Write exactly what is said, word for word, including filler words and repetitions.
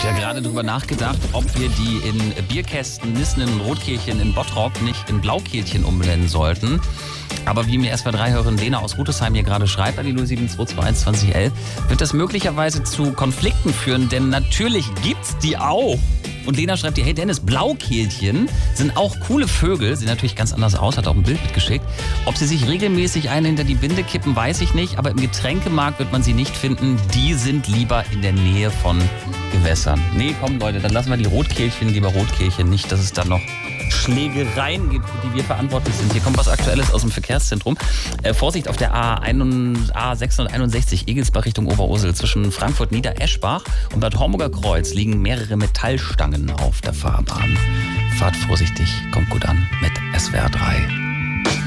Ich habe ja gerade drüber nachgedacht, ob wir die in Bierkästen Nissen in Rotkehlchen in Bottrop nicht in Blaukehlchen umbenennen sollten. Aber wie mir S W R drei-Hörerin Lena aus Rutesheim hier gerade schreibt, an die null sieben zwei zwei eins zwanzig elf, wird das möglicherweise zu Konflikten führen, denn natürlich gibt's die auch. Und Lena schreibt hier, hey Dennis, Blaukehlchen sind auch coole Vögel, sehen natürlich ganz anders aus, hat auch ein Bild mitgeschickt. Ob sie sich regelmäßig einen hinter die Binde kippen, weiß ich nicht, aber im Getränkemarkt wird man sie nicht finden. Die sind lieber in der Nähe von Gewässern. Nee, komm Leute, dann lassen wir die Rotkehlchen lieber Rotkehlchen, nicht, dass es dann noch Schlägereien gibt, für die wir verantwortlich sind. Hier kommt was Aktuelles aus dem Verkehrszentrum. Äh, Vorsicht auf der A sechshunderteinundsechzig Egelsbach Richtung Oberursel. Zwischen Frankfurt-Nieder-Eschbach und Bad Homburger Kreuz liegen mehrere Metallstangen auf der Fahrbahn. Fahrt vorsichtig, kommt gut an mit S W R drei.